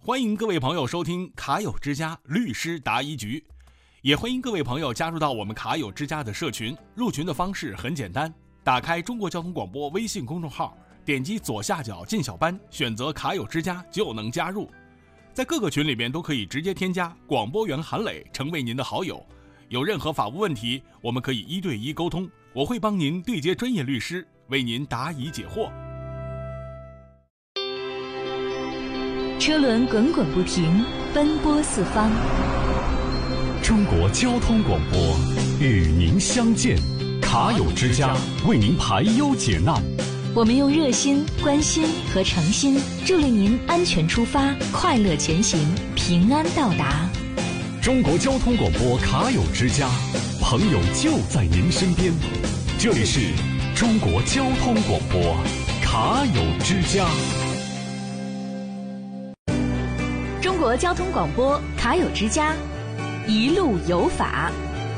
欢迎各位朋友收听卡友之家律师答疑局，也欢迎各位朋友加入到我们卡友之家的社群。入群的方式很简单，打开中国交通广播微信公众号，点击左下角进小班，选择卡友之家就能加入。在各个群里边都可以直接添加广播员韩磊成为您的好友。有任何法务问题，我们可以1对1沟通，我会帮您对接专业律师，为您答疑解惑。 车轮滚滚不停，奔波四方。 中国交通广播与您相见，卡友之家为您排忧解难。 我们用热心、关心和诚心，助力您安全出发，快乐前行，平安到达。 中国交通广播卡友之家，朋友就在您身边。这里是中国交通广播卡友之家。 中国交通广播卡友之家，一路有法。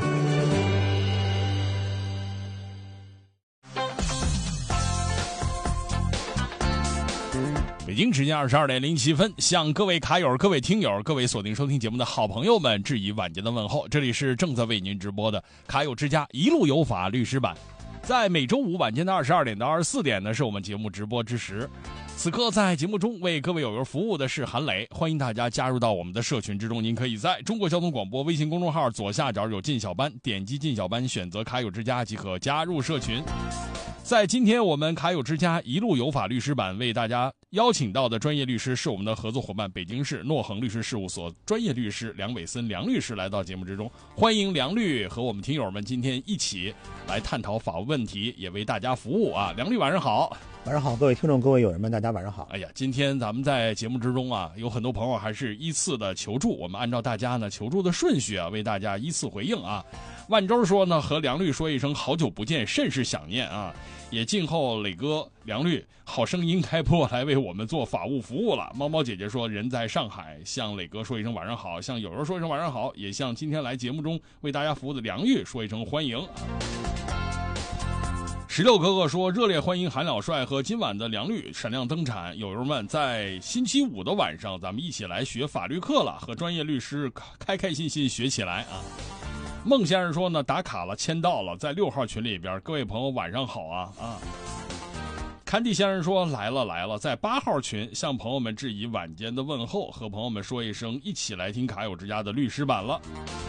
北京时间22点07分，向各位卡友、各位听友、各位锁定收听节目的好朋友们致以晚间的问候。这里是正在为您直播的卡友之家一路有法律师版，在每周五晚间的22点到24点呢，是我们节目直播之时。此刻在节目中为各位友友服务的是韩磊，欢迎大家加入到我们的社群之中。您可以在中国交通广播微信公众号左下角有进小班，点击进小班，选择卡友之家即可加入社群。在今天我们卡友之家一路有法律师版为大家邀请到的专业律师是我们的合作伙伴北京市诺恒律师事务所专业律师梁伟森梁律师来到节目之中，欢迎梁律和我们听友们今天一起来探讨法务问题，也为大家服务啊。梁律晚上好。 晚上好，各位听众各位友人们，大家晚上好。 哎呀，今天咱们在节目之中啊，有很多朋友还是依次的求助，我们按照大家呢求助的顺序啊，为大家依次回应啊。万周说呢，和梁律说一声好久不见，甚是想念啊，也静候磊哥梁律好声音开播来为我们做法务服务了。猫猫姐姐说人在上海，向磊哥说一声晚上好，向友友说一声晚上好，也向今天来节目中为大家服务的梁律说一声欢迎。16哥哥说热烈欢迎韩老帅和今晚的梁律闪亮登场，友友们在星期五的晚上咱们一起来学法律课了，和专业律师开开心心学起来啊。孟先生说呢，打卡了，签到了，在6号群里边，各位朋友晚上好啊。坎迪先生说来了，在8号群向朋友们致以晚间的问候，和朋友们说一声一起来听卡友之家的律师版了。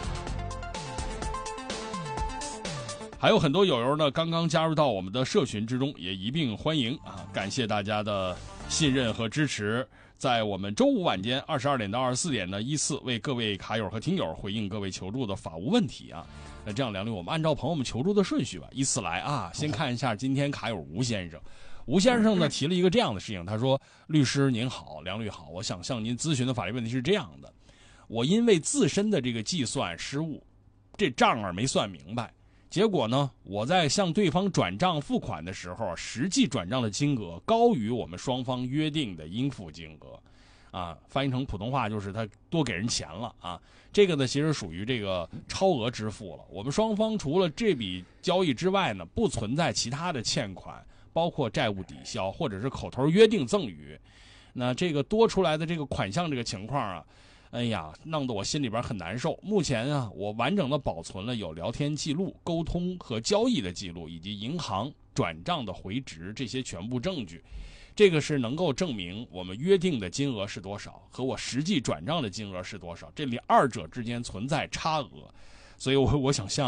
还有很多友友呢，刚刚加入到我们的社群之中，也一并欢迎啊！感谢大家的信任和支持，在我们周五晚间22点到24点呢，依次为各位卡友和听友回应各位求助的法务问题啊。那这样梁律，我们按照朋友们求助的顺序吧，依次来啊。先看一下今天卡友吴先生，吴先生呢提了一个这样的事情，他说：律师您好，梁律好，我想向您咨询的法律问题是这样的，我因为自身的这个计算失误，这账儿没算明白。结果呢，我在向对方转账付款的时候，实际转账的金额高于我们双方约定的应付金额，啊，翻译成普通话就是他多给人钱了啊。这个呢，其实属于这个超额支付了。我们双方除了这笔交易之外呢，不存在其他的欠款，包括债务抵消或者是口头约定赠与。那这个多出来的这个款项这个情况啊，哎呀，弄得我心里边很难受。目前啊，我完整的保存了有聊天记录、沟通和交易的记录，以及银行转账的回执，这些全部证据。这个是能够证明我们约定的金额是多少，和我实际转账的金额是多少，这二者之间存在差额。所以我想向